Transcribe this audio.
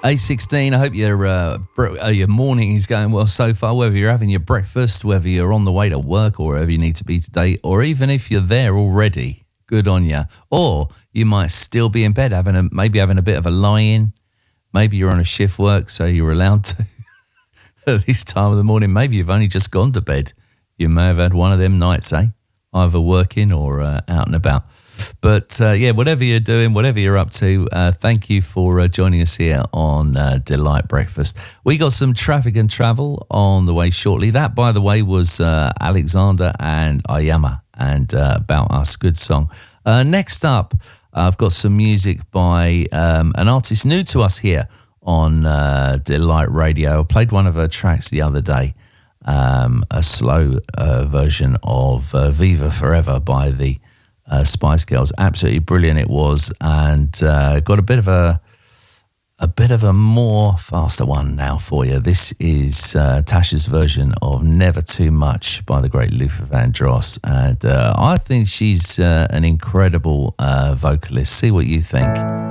8:16. I hope your morning is going well so far, whether you're having your breakfast, whether you're on the way to work or wherever you need to be today, or even if you're there already, good on you. Or you might still be in bed, maybe having a bit of a lie-in. Maybe you're on a shift work, so you're allowed to at this time of the morning. Maybe you've only just gone to bed. You may have had one of them nights, either working or out and about. But whatever you're doing, whatever you're up to, thank you for joining us here on Delight Breakfast. We got some traffic and travel on the way shortly. That, by the way, was Alexander and Ayama and About Us. Good song. Next up, I've got some music by an artist new to us here on Delight Radio. I played one of her tracks the other day, a slow version of Viva Forever by the Spice Girls. Absolutely brilliant it was, and got a bit of a more faster one now for you. This is Tasha's version of Never Too Much by the great Luther Vandross, and I think she's an incredible vocalist. See what you think.